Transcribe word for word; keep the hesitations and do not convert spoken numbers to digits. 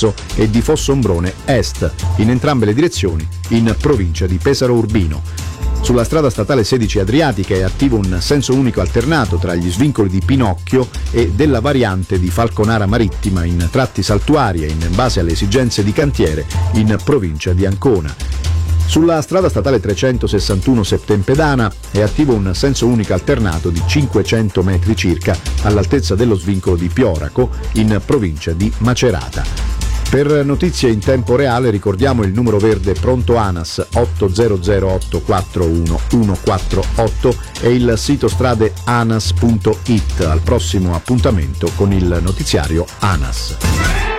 verso e di Fossombrone est, in entrambe le direzioni, in provincia di Pesaro Urbino. Sulla strada statale sedici Adriatica è attivo un senso unico alternato tra gli svincoli di Pinocchio e della variante di Falconara Marittima in tratti saltuari e in base alle esigenze di cantiere in provincia di Ancona. Sulla strada statale trecentosessantuno Septempedana è attivo un senso unico alternato di cinquecento metri circa all'altezza dello svincolo di Pioraco in provincia di Macerata. Per notizie in tempo reale ricordiamo il numero verde pronto ANAS otto zero zero otto quattro uno uno quattro otto e il sito strade anas punto it. Al prossimo appuntamento con il notiziario ANAS.